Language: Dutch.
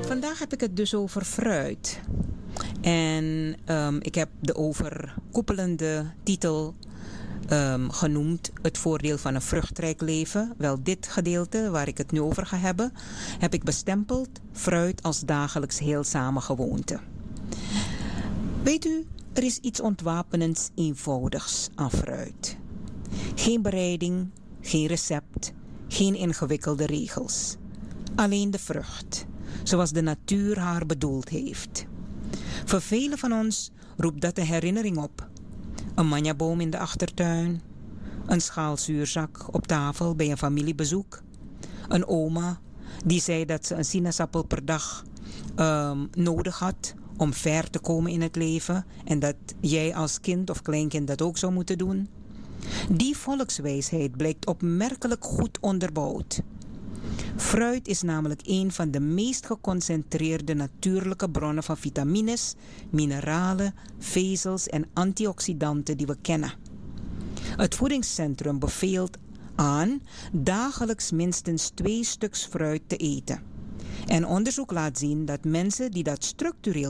Vandaag heb ik het dus over fruit. En ik heb de overkoepelende titel genoemd: het voordeel van een vruchtrijk leven. Wel, dit gedeelte waar ik het nu over ga hebben, heb ik bestempeld: fruit als dagelijks heelzame gewoonte. Weet u, er is iets ontwapenends eenvoudigs aan fruit. Geen bereiding, geen recept, geen ingewikkelde regels. Alleen de vrucht, zoals de natuur haar bedoeld heeft. Voor velen van ons roept dat een herinnering op. Een manjaboom in de achtertuin, een schaal zuurzak op tafel bij een familiebezoek, een oma die zei dat ze een sinaasappel per dag nodig had om ver te komen in het leven en dat jij als kind of kleinkind dat ook zou moeten doen. Die volkswijsheid blijkt opmerkelijk goed onderbouwd. Fruit is namelijk een van de meest geconcentreerde natuurlijke bronnen van vitamines, mineralen, vezels en antioxidanten die we kennen. Het voedingscentrum beveelt aan dagelijks minstens 2 stuks fruit te eten. En onderzoek laat zien dat mensen die dat structureel